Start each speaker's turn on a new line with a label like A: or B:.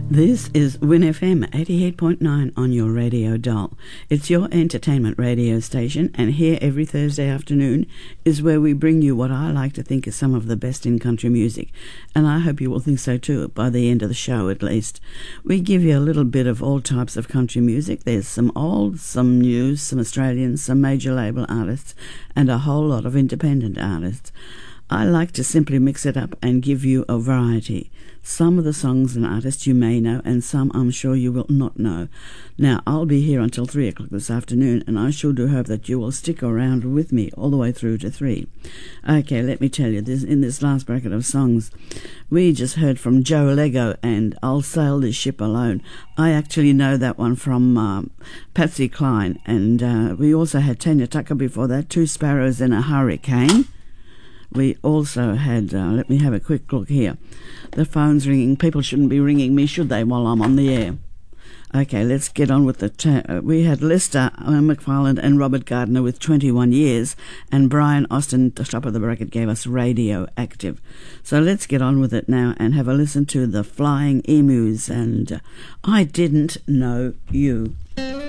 A: This is Win FM 88.9 on your radio dial. It's your entertainment radio station, and here every Thursday afternoon is where we bring you what I like to think is some of the best in country music, and I hope you will think so too by the end of the show at least. We give you a little bit of all types of country music. There's some old, some new, some Australian, some major label artists, and a whole lot of independent artists. I like to simply mix it up and give you a variety. Some of the songs and artists you may know, and some I'm sure you will not know. Now, I'll be here until 3 o'clock this afternoon, and I sure do hope that you will stick around with me all the way through to 3. Okay, let me tell you, in this last bracket of songs, we just heard from Joe Lego and I'll Sail This Ship Alone. I actually know that one from Patsy Cline, and we also had Tanya Tucker before that, Two Sparrows in a Hurricane. We also had, let me have a quick look here. The phone's ringing. People shouldn't be ringing me, should they, while I'm on the air? Okay, let's get on with the... we had Lester McFarland and Robert Gardner with 21 Years, and Brian Austin, at the top of the bracket, gave us Radioactive. So let's get on with it now and have a listen to the Flying Emus and I Didn't Know You.